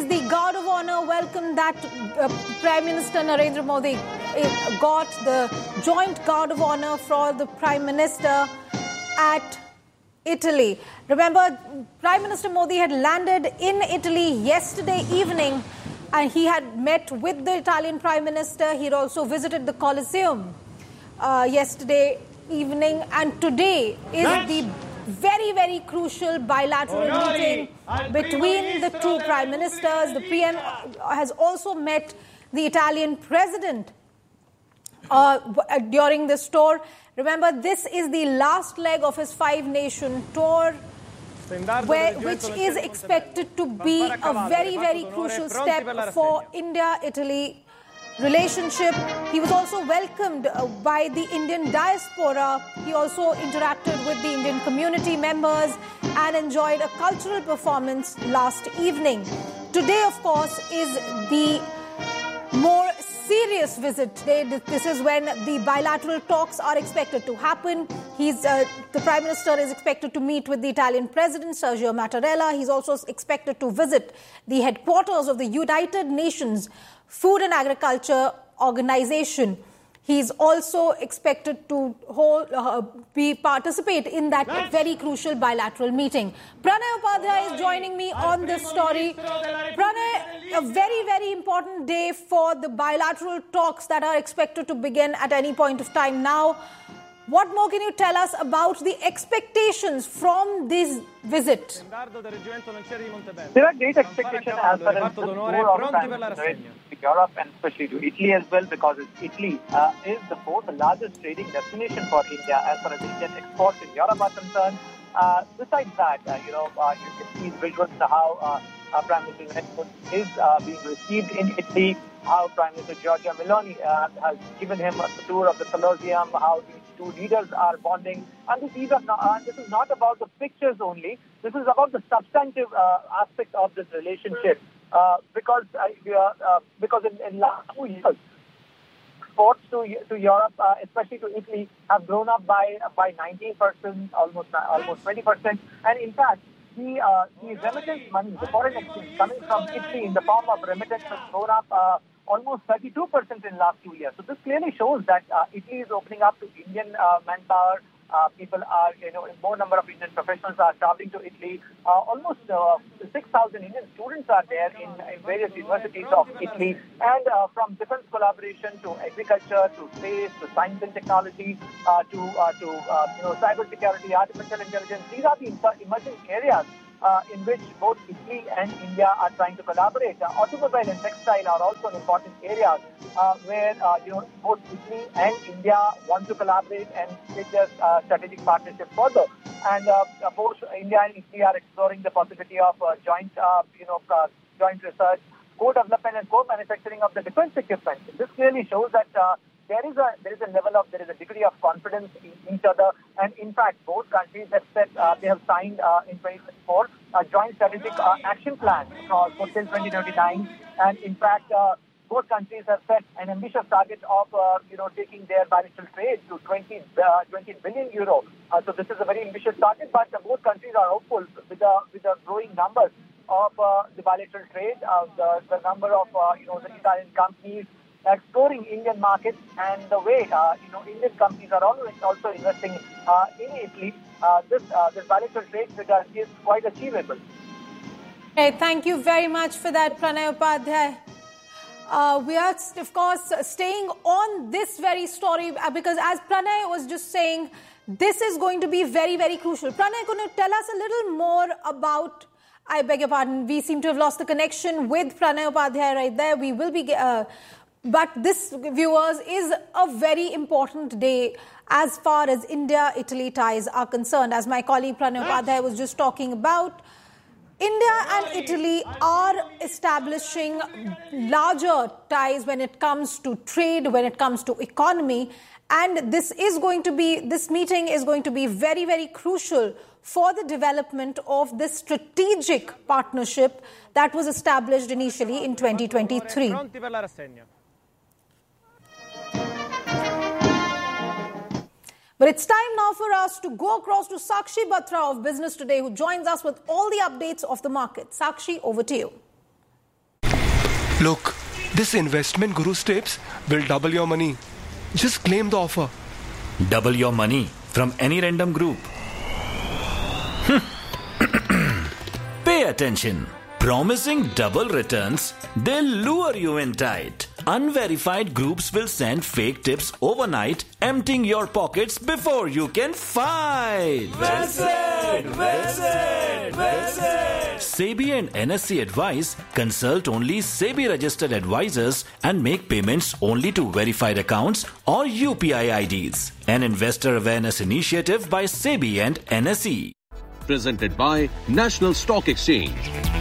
the Guard of Honor welcome that Prime Minister Narendra Modi got, the joint Guard of Honor for the Prime Minister at Italy. Remember, Prime Minister Modi had landed in Italy yesterday evening and he had met with the Italian Prime Minister. He had also visited the Colosseum yesterday evening, and today is the very, very crucial bilateral meeting between the two prime ministers. The PM has also met the Italian president during this tour. Remember, this is the last leg of his five-nation tour, which is expected to be a very, very crucial step for India-Italy relationship. He was also welcomed by the Indian diaspora. He also interacted with the Indian community members and enjoyed a cultural performance last evening. Today, of course, is the more serious visit. This is when the bilateral talks are expected to happen. The Prime Minister is expected to meet with the Italian President, Sergio Mattarella. He's also expected to visit the headquarters of the United Nations Food and Agriculture Organization. He's also expected to participate in that very crucial bilateral meeting. Pranay Upadhyay is joining me on this story. Pranay, a very, very important day for the bilateral talks that are expected to begin at any point of time now. What more can you tell us about the expectations from this visit? There are great expectations as far as the tour of Prime Minister to Europe and especially to Italy as well, because Italy is the fourth largest trading destination for India as far as Indian exports in Europe are concerned. Besides that, you can see visuals how Prime Minister is being received in Italy, how Prime Minister Giorgia Meloni has given him a tour of the Colosseum, how these two leaders are bonding. And this is not about the pictures only. This is about the substantive aspect of this relationship. Because in last 2 years, exports to Europe, especially to Italy, have grown up by 19%, almost 20%. And in fact, the remittance money, the foreign exchange coming from Italy in the form of remittance has grown up almost 32% in last 2 years. So this clearly shows that Italy is opening up to Indian manpower. People are, more number of Indian professionals are traveling to Italy. Almost 6,000 Indian students are there in various universities of Italy. And from defense collaboration to agriculture, to space, to science and technology, to cyber security, artificial intelligence, these are the emerging areas in which both Italy and India are trying to collaborate. Automobile and textile are also important areas where both Italy and India want to collaborate and take their strategic partnership further. And both India and Italy are exploring the possibility of joint research, co-development and co-manufacturing of the defense equipment. This clearly shows that there is a degree of confidence in each other, and in fact, both countries have said they have signed in 2024 a joint strategic action plan for till 2029, and in fact, both countries have set an ambitious target of taking their bilateral trade to 20 billion euro. So this is a very ambitious target, but both countries are hopeful with the growing numbers of the bilateral trade, the number of the Italian companies exploring Indian markets, and the way Indian companies are also investing in Italy. This bilateral trade figure is quite achievable. Okay, thank you very much for that, Pranay Upadhyay. We are, of course, staying on this very story because, as Pranay was just saying, this is going to be very, very crucial. Pranay, can you tell us a little more about? I beg your pardon. We seem to have lost the connection with Pranay Upadhyay right there. We will be. But this, viewers, is a very important day as far as India-Italy ties are concerned. As my colleague Pranay Upadhyay was just talking about, India and Italy are establishing larger ties when it comes to trade, when it comes to economy. And this meeting is going to be very, very crucial for the development of this strategic partnership that was established initially in 2023. But it's time now for us to go across to Sakshi Batra of Business Today, who joins us with all the updates of the market. Sakshi, over to you. Look, this investment guru's tips will double your money. Just claim the offer. Double your money from any random group. Pay attention. Promising double returns, they'll lure you in tight. Unverified groups will send fake tips overnight, emptying your pockets before you can fight. Well said! Well said! Well said! SEBI and NSE advise consult only SEBI registered advisors and make payments only to verified accounts or UPI IDs. An investor awareness initiative by SEBI and NSE. Presented by National Stock Exchange.